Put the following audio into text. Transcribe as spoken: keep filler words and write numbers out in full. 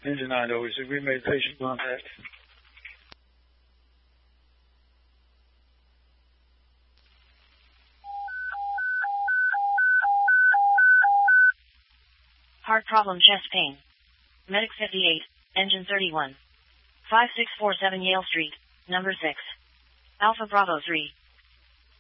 Engine nine over six, we made patient contact. Heart problem, chest pain. Medic fifty-eight, engine thirty-one. five six four seven Yale Street, number six. Alpha Bravo three.